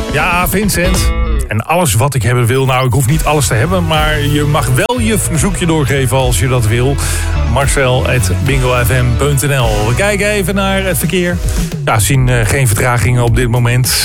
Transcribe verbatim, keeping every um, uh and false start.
Ja, Vincent. En alles wat ik hebben wil, nou, ik hoef niet alles te hebben, maar je mag wel je verzoekje doorgeven als je dat wil. Marcel at bingo f m punt n l. We kijken even naar het verkeer. Ja, we zien uh, geen vertragingen op dit moment.